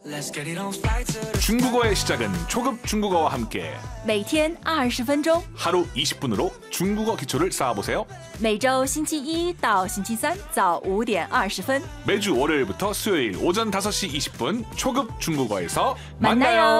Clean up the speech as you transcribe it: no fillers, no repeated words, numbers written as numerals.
중국어의 시작은 초급 중국어와 함께 每天20分钟， 하루 20분으로 중국어 기초를 쌓아보세요. 每周星期一到星期三早5点20分。 매주 월요일부터 수요일 오전 5시 20분 초급 중국어에서 만나요. 만나요.